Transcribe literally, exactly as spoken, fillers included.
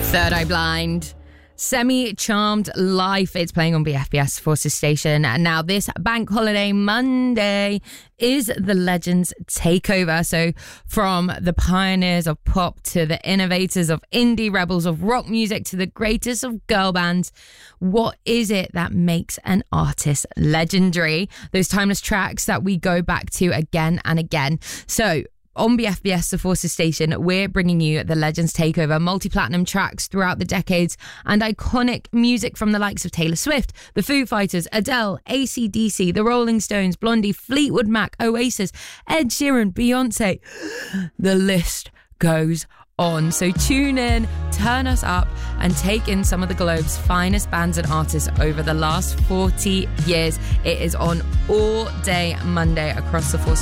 Third Eye Blind. Semi-Charmed Life. It's playing on B F B S Forces Station. And now this bank holiday Monday is the Legends Takeover. So from the pioneers of pop to the innovators of indie, rebels of rock music to the greatest of girl bands, what is it that makes an artist legendary? Those timeless tracks that we go back to again and again. So on B F B S, the Forces Station, we're bringing you the Legends Takeover, multi-platinum tracks throughout the decades and iconic music from the likes of Taylor Swift, the Foo Fighters, Adele, A C D C, the Rolling Stones, Blondie, Fleetwood Mac, Oasis, Ed Sheeran, Beyonce. The list goes on. So tune in, turn us up and take in some of the globe's finest bands and artists over the last forty years. It is on all day Monday across the Forces